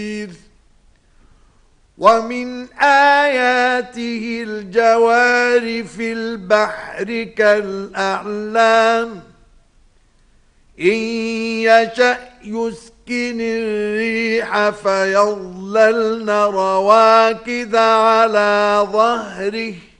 ومن آياته الجوار في البحر كالأعلام إن يشأ يسكن الريح فيظللن رواكد على ظهره